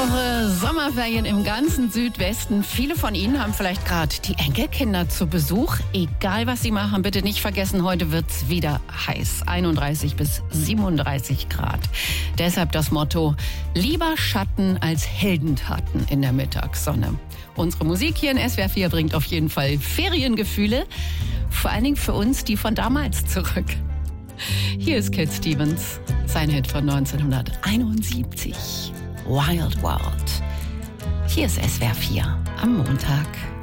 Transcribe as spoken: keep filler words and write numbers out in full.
Woche Sommerferien im ganzen Südwesten. Viele von Ihnen haben vielleicht gerade die Enkelkinder zu Besuch. Egal, was Sie machen, bitte nicht vergessen, heute wird's wieder heiß. einunddreißig bis siebenunddreißig Grad. Deshalb das Motto, lieber Schatten als Heldentaten in der Mittagssonne. Unsere Musik hier in S W R vier bringt auf jeden Fall Feriengefühle. Vor allen Dingen für uns, die von damals zurück. Hier ist Cat Stevens, sein Hit von neunzehnhunderteinundsiebzig. Wild World. Hier ist S W R vier am Montag.